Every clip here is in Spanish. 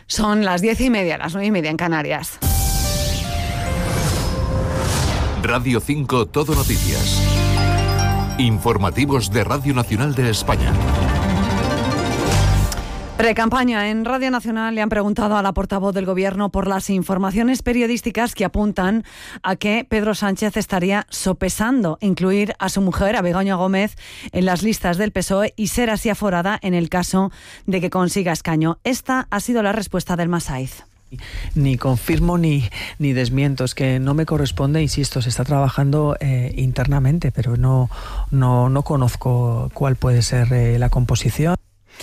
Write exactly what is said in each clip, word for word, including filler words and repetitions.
Son las diez y media, las nueve y media en Canarias. Radio cinco Todo Noticias. Informativos de Radio Nacional de España. Precampaña. En Radio Nacional le han preguntado a la portavoz del Gobierno por las informaciones periodísticas que apuntan a que Pedro Sánchez estaría sopesando incluir a su mujer, a Begoña Gómez, en las listas del P S O E y ser así aforada en el caso de que consiga escaño. Esta ha sido la respuesta del Masaiz. Ni confirmo ni, ni desmiento, es que no me corresponde, insisto, se está trabajando eh, internamente, pero no, no, no conozco cuál puede ser eh, la composición.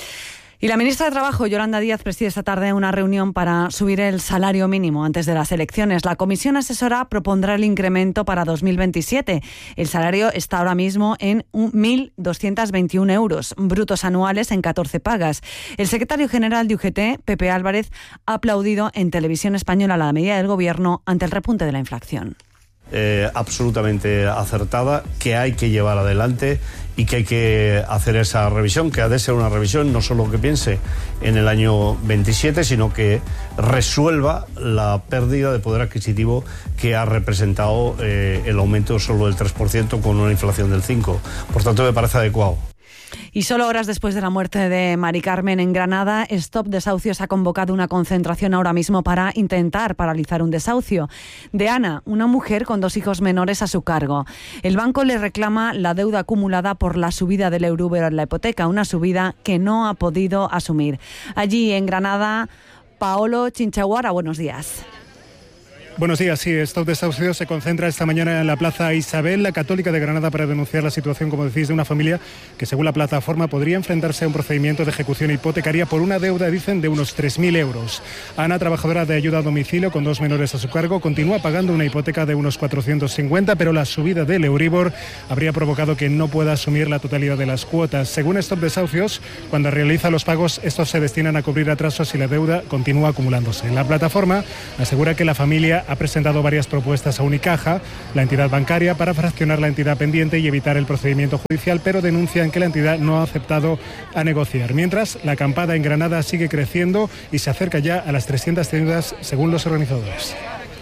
Y la ministra de Trabajo, Yolanda Díaz, preside esta tarde una reunión para subir el salario mínimo antes de las elecciones. La comisión asesora propondrá el incremento para dos mil veintisiete. El salario está ahora mismo en mil doscientos veintiuno euros brutos anuales en catorce pagas. El secretario general de U G T, Pepe Álvarez, ha aplaudido en Televisión Española la medida del Gobierno ante el repunte de la inflación. Eh, absolutamente acertada, que hay que llevar adelante y que hay que hacer esa revisión, que ha de ser una revisión no solo que piense en el año veintisiete, sino que resuelva la pérdida de poder adquisitivo que ha representado eh, el aumento solo del tres por ciento con una inflación del cinco por ciento. Por tanto, me parece adecuado. Y solo horas después de la muerte de Mari Carmen en Granada, Stop Desahucios ha convocado una concentración ahora mismo para intentar paralizar un desahucio de Ana, una mujer con dos hijos menores a su cargo. El banco le reclama la deuda acumulada por la subida del Euribor en la hipoteca, una subida que no ha podido asumir. Allí en Granada, Paolo Chinchaguara, buenos días. Buenos días, sí, Stop Desahucios se concentra esta mañana en la Plaza Isabel, la Católica de Granada, para denunciar la situación, como decís, de una familia que, según la plataforma, podría enfrentarse a un procedimiento de ejecución hipotecaria por una deuda, dicen, de unos tres mil euros. Ana, trabajadora de ayuda a domicilio con dos menores a su cargo, continúa pagando una hipoteca de unos cuatrocientos cincuenta, pero la subida del Euribor habría provocado que no pueda asumir la totalidad de las cuotas. Según Stop Desahucios, cuando realiza los pagos, estos se destinan a cubrir atrasos y la deuda continúa acumulándose. La plataforma asegura que la familia ha presentado varias propuestas a Unicaja, la entidad bancaria, para fraccionar la entidad pendiente y evitar el procedimiento judicial, pero denuncian que la entidad no ha aceptado a negociar. Mientras, la acampada en Granada sigue creciendo y se acerca ya a las trescientas tiendas, según los organizadores.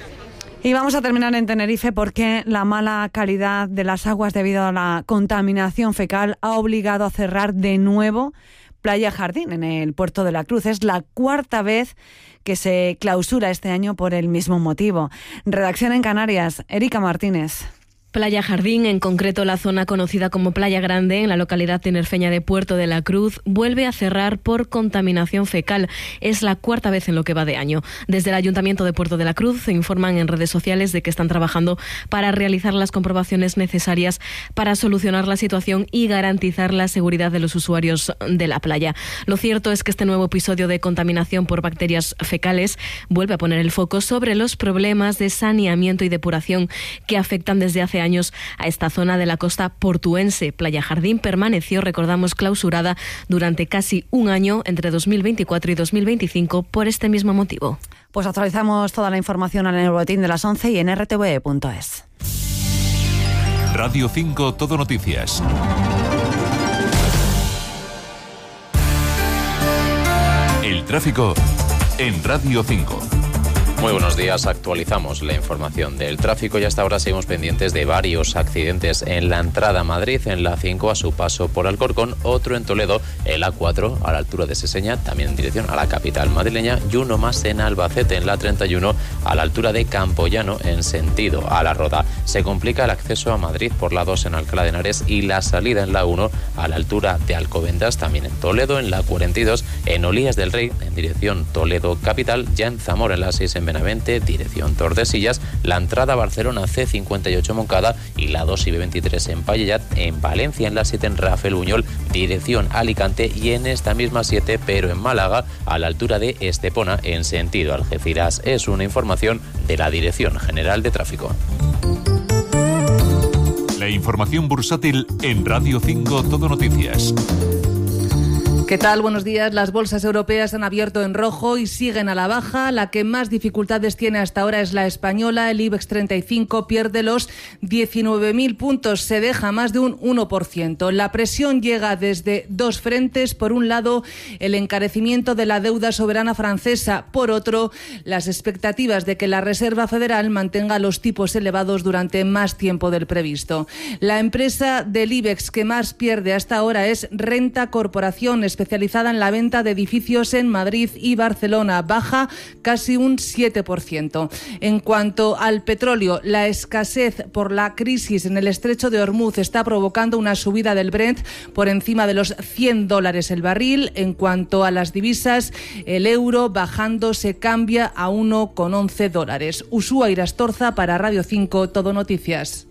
Y vamos a terminar en Tenerife porque la mala calidad de las aguas debido a la contaminación fecal ha obligado a cerrar de nuevo Playa Jardín en el Puerto de la Cruz. Es la cuarta vez que se clausura este año por el mismo motivo. Redacción en Canarias, Erika Martínez. Playa Jardín, en concreto la zona conocida como Playa Grande, en la localidad tinerfeña de Puerto de la Cruz, vuelve a cerrar por contaminación fecal. Es la cuarta vez en lo que va de año. Desde el Ayuntamiento de Puerto de la Cruz se informan en redes sociales de que están trabajando para realizar las comprobaciones necesarias para solucionar la situación y garantizar la seguridad de los usuarios de la playa. Lo cierto es que este nuevo episodio de contaminación por bacterias fecales vuelve a poner el foco sobre los problemas de saneamiento y depuración que afectan desde hace años a esta zona de la costa portuense. Playa Jardín permaneció, recordamos, clausurada durante casi un año entre dos mil veinticuatro y dos mil veinticinco por este mismo motivo. Pues actualizamos toda la información en el boletín de las once y en r t v e punto es. Radio cinco Todo Noticias. El tráfico en Radio cinco. Muy buenos días, actualizamos la información del tráfico y hasta ahora seguimos pendientes de varios accidentes en la entrada a Madrid, en la cinco a su paso por Alcorcón, otro en Toledo, el A cuatro a la altura de Seseña, también en dirección a la capital madrileña, y uno más en Albacete, en la treinta y uno a la altura de Campoyano, en sentido a La Roda. Se complica el acceso a Madrid por la dos en Alcalá de Henares y la salida en la uno a la altura de Alcobendas, también en Toledo, en la cuarenta y dos, en Olías del Rey, en dirección Toledo capital, ya en Zamora, en la seis en Benavente, dirección Tordesillas, la entrada a Barcelona C cincuenta y ocho Moncada y la dos y B veintitrés en Pallelat, en Valencia en la siete en Rafael Buñol, dirección Alicante, y en esta misma siete, pero en Málaga, a la altura de Estepona, en sentido Algeciras. Es una información de la Dirección General de Tráfico. La información bursátil en Radio cinco Todo Noticias. ¿Qué tal? Buenos días. Las bolsas europeas han abierto en rojo y siguen a la baja. La que más dificultades tiene hasta ahora es la española. El IBEX treinta y cinco pierde los diecinueve mil puntos, se deja más de un uno por ciento. La presión llega desde dos frentes. Por un lado, el encarecimiento de la deuda soberana francesa. Por otro, las expectativas de que la Reserva Federal mantenga los tipos elevados durante más tiempo del previsto. La empresa del IBEX que más pierde hasta ahora es Renta Corporación, especializada en la venta de edificios en Madrid y Barcelona, baja casi un siete por ciento. En cuanto al petróleo, la escasez por la crisis en el estrecho de Hormuz está provocando una subida del Brent por encima de los cien dólares el barril. En cuanto a las divisas, el euro bajando se cambia a uno con once dólares. Usúa Irastorza para Radio cinco Todo Noticias.